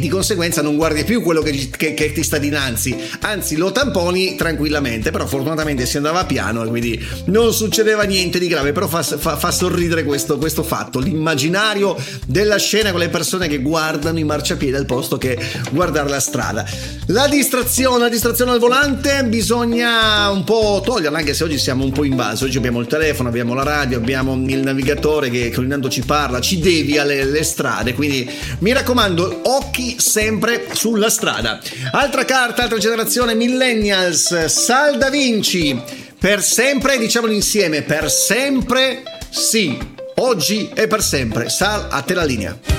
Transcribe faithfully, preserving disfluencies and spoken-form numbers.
di conseguenza non guardi più quello che, che, che ti sta dinanzi, anzi lo tamponi tranquillamente. Però fortunatamente si andava piano e quindi non succedeva niente di grave. Però fa, fa, fa sorridere questo, questo fatto, l'immaginario della scena con le persone che guardano i marciapiedi al posto che guardare la strada. La distrazione, la distrazione al volante bisogna un po' toglierla, anche se oggi siamo un po' invasi. Oggi abbiamo il telefono, abbiamo la radio, abbiamo il navigatore che ogni tanto ci parla, ci devia le, le strade, quindi mi raccomando, occhi sempre sulla strada. Altra carta, altra generazione, millennials, Sal Da Vinci, per sempre, diciamolo insieme, per sempre sì, oggi e per sempre. Sal, a te la linea.